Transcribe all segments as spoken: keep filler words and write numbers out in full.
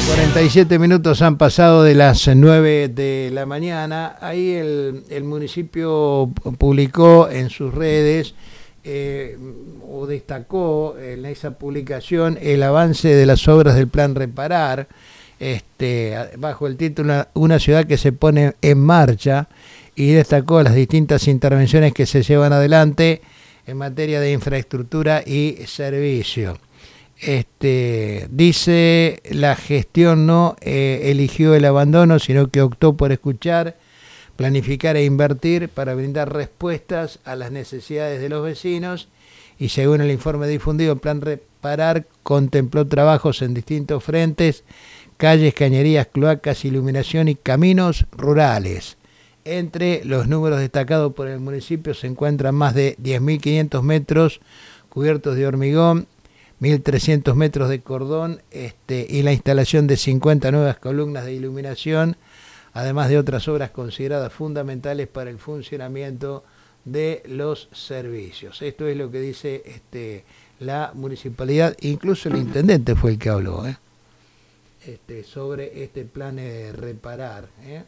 cuarenta y siete minutos han pasado de las nueve de la mañana. Ahí el, el municipio publicó en sus redes eh, o destacó en esa publicación el avance de las obras del Plan Reparar, este, bajo el título Una ciudad que se pone en marcha, y destacó las distintas intervenciones que se llevan adelante en materia de infraestructura y servicio. Este, dice, la gestión no eh, eligió el abandono, sino que optó por escuchar, planificar e invertir para brindar respuestas a las necesidades de los vecinos, y según el informe difundido, el Plan Reparar contempló trabajos en distintos frentes: calles, cañerías, cloacas, iluminación y caminos rurales. Entre los números destacados por el municipio se encuentran más de diez mil quinientos metros cubiertos de hormigón, mil trescientos metros de cordón este, y la instalación de cincuenta nuevas columnas de iluminación, además de otras obras consideradas fundamentales para el funcionamiento de los servicios. Esto es lo que dice este, la municipalidad, incluso el intendente fue el que habló ¿eh? este, sobre este plan de reparar. ¿eh?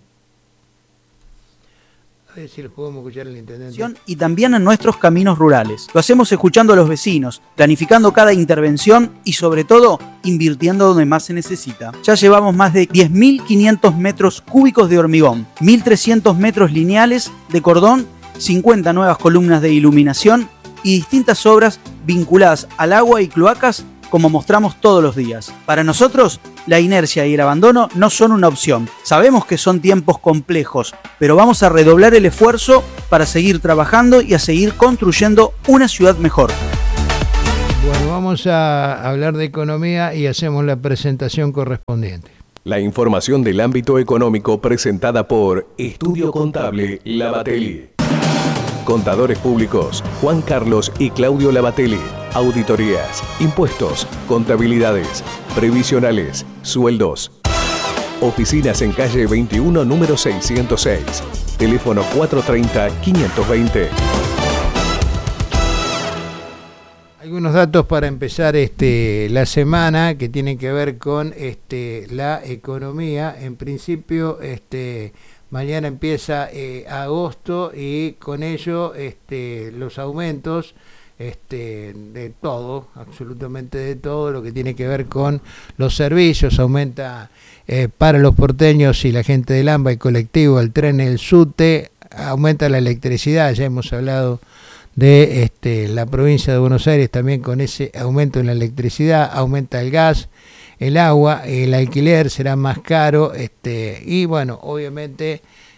A ver si lo podemos escuchar al intendente. Y también en nuestros caminos rurales. Lo hacemos escuchando a los vecinos, planificando cada intervención y sobre todo invirtiendo donde más se necesita. Ya llevamos más de diez mil quinientos metros cúbicos de hormigón, mil trescientos metros lineales de cordón, cincuenta nuevas columnas de iluminación y distintas obras vinculadas al agua y cloacas, como mostramos todos los días. Para nosotros, la inercia y el abandono no son una opción. Sabemos que son tiempos complejos, pero vamos a redoblar el esfuerzo para seguir trabajando y a seguir construyendo una ciudad mejor. Bueno, vamos a hablar de economía y hacemos la presentación correspondiente. La información del ámbito económico presentada por Estudio Contable Lavatelli. Contadores públicos Juan Carlos y Claudio Lavatelli. Auditorías, impuestos, contabilidades, previsionales, sueldos. Oficinas en calle veintiuno, número seiscientos seis. Teléfono cuatro tres cero, cinco dos cero. Algunos datos para empezar este, la semana que tienen que ver con este, la economía. En principio, este, mañana empieza eh, agosto y con ello este, los aumentos este, de todo, absolutamente de todo lo que tiene que ver con los servicios. Aumenta eh, para los porteños y la gente del AMBA, el colectivo, el tren, el SUTE, aumenta la electricidad. Ya hemos hablado de este, la provincia de Buenos Aires también con ese aumento en la electricidad, aumenta el gas, el agua, el alquiler será más caro, este, y bueno, obviamente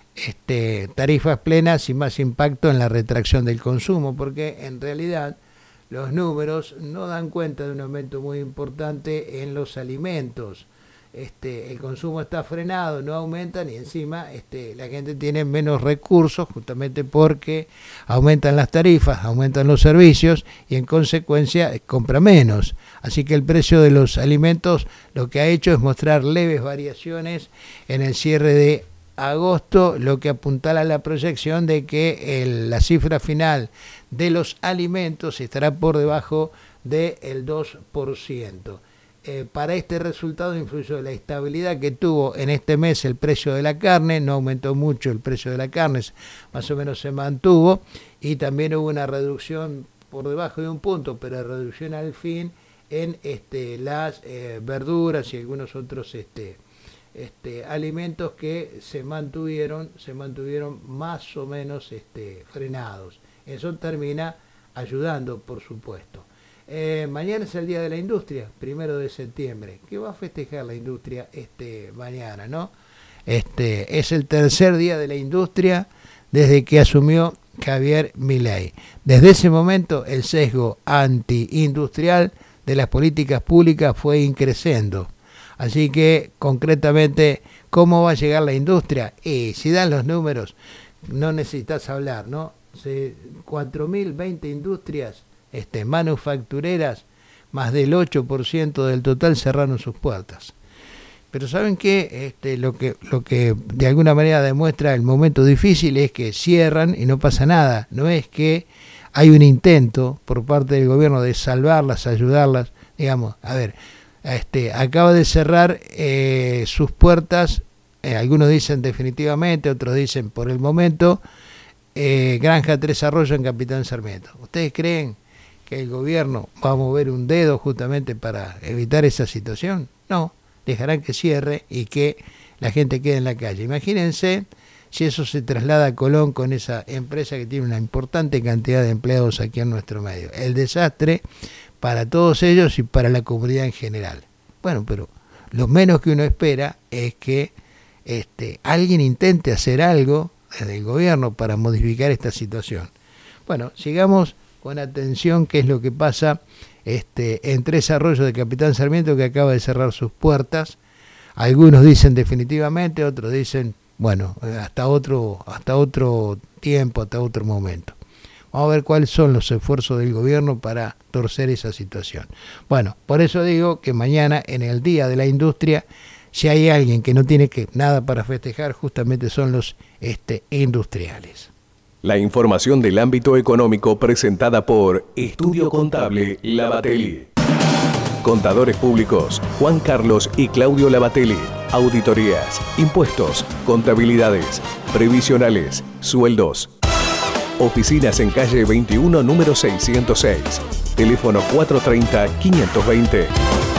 este, tarifas plenas y más impacto en la retracción del consumo, porque en realidad los números no dan cuenta de un aumento muy importante en los alimentos. Este, el consumo está frenado, no aumentan, y encima este, la gente tiene menos recursos justamente porque aumentan las tarifas, aumentan los servicios y en consecuencia compra menos. Así que el precio de los alimentos lo que ha hecho es mostrar leves variaciones en el cierre de agosto, lo que apuntala a la proyección de que el, la cifra final de los alimentos estará por debajo del dos por ciento. Eh, para este resultado influyó la estabilidad que tuvo en este mes el precio de la carne, no aumentó mucho el precio de la carne, más o menos se mantuvo, y también hubo una reducción por debajo de un punto, pero reducción al fin en este, las eh, verduras y algunos otros este, este, alimentos que se mantuvieron, se mantuvieron más o menos este, frenados. Eso termina ayudando, por supuesto. Eh, mañana es el Día de la Industria, primero de septiembre. ¿Qué va a festejar la industria este mañana, no? Este es el tercer día de la industria desde que asumió Javier Milei. Desde ese momento el sesgo antiindustrial de las políticas públicas fue increciendo. Así que concretamente, ¿cómo va a llegar la industria? Y si dan los números, no necesitas hablar, ¿no? cuatro mil veinte industrias Este, manufactureras, más del ocho por ciento del total cerraron sus puertas. Pero ¿saben qué? Este, lo que lo que de alguna manera demuestra el momento difícil es que cierran y no pasa nada. No es que hay un intento por parte del gobierno de salvarlas, ayudarlas. Digamos, a ver, este, acaba de cerrar eh, sus puertas, eh, algunos dicen definitivamente, otros dicen por el momento, eh, Granja Tres Arroyos en Capitán Sarmiento. ¿Ustedes creen que el gobierno va a mover un dedo justamente para evitar esa situación? No, dejarán que cierre y que la gente quede en la calle. Imagínense si eso se traslada a Colón con esa empresa que tiene una importante cantidad de empleados aquí en nuestro medio. El desastre para todos ellos y para la comunidad en general. Bueno, pero lo menos que uno espera es que este, alguien intente hacer algo desde el gobierno para modificar esta situación. Bueno, sigamos con atención qué es lo que pasa este, en Tres Arroyos de Capitán Sarmiento, que acaba de cerrar sus puertas. Algunos dicen definitivamente, otros dicen, bueno, hasta otro, hasta otro tiempo, hasta otro momento. Vamos a ver cuáles son los esfuerzos del gobierno para torcer esa situación. Bueno, por eso digo que mañana, en el Día de la Industria, si hay alguien que no tiene que, nada para festejar, justamente son los este, industriales. La información del ámbito económico presentada por Estudio Contable Lavatelli. Contadores públicos Juan Carlos y Claudio Lavatelli. Auditorías, impuestos, contabilidades, previsionales, sueldos. Oficinas en calle veintiuno, número seiscientos seis. Teléfono cuatro tres cero, cinco dos cero.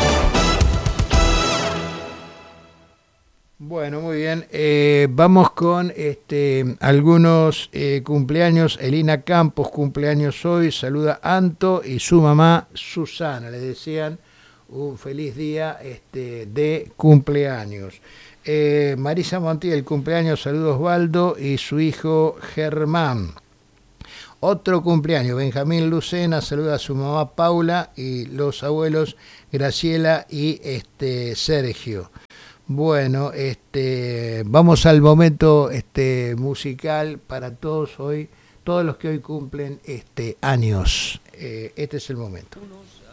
Bueno, muy bien. Eh, vamos con este, algunos eh, cumpleaños. Elina Campos, cumpleaños hoy. Saluda Anto y su mamá Susana. Le desean un feliz día este, de cumpleaños. Eh, Marisa Montiel, cumpleaños. Saludos Osvaldo y su hijo Germán. Otro cumpleaños, Benjamín Lucena, saluda a su mamá Paula y los abuelos Graciela y este, Sergio. Bueno, este, vamos al momento este, musical para todos hoy, todos los que hoy cumplen este, años. Eh, este es el momento.